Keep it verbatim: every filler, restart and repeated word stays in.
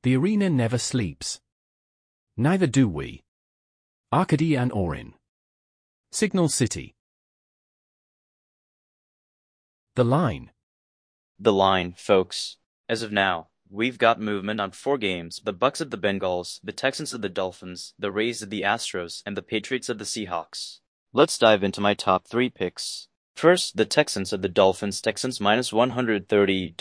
The arena never sleeps. Neither do we. Arcady and Orin. Signal City. The line. The line, folks. As of now, we've got movement on four games: the Bucks of the Bengals, the Texans of the Dolphins, the Rays of the Astros, and the Patriots of the Seahawks. Let's dive into my top three picks. First, the Texans of the Dolphins. Texans minus one hundred thirty.